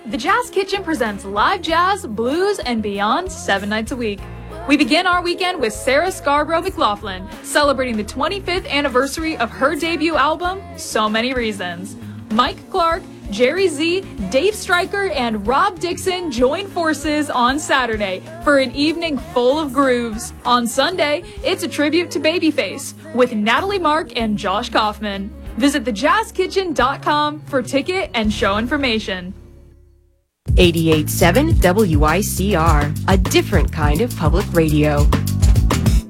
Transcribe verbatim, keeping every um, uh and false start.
The Jazz Kitchen presents live jazz, blues, and beyond seven nights a week. We begin our weekend with Sarah Scarborough McLaughlin, celebrating the twenty-fifth anniversary of her debut album, So Many Reasons. Mike Clark, Jerry Z, Dave Stryker, and Rob Dixon join forces on Saturday for an evening full of grooves. On Sunday, it's a tribute to Babyface with Natalie Mark and Josh Kaufman. Visit the jazz kitchen dot com for ticket and show information. eighty-eight point seven W I C R, a different kind of public radio.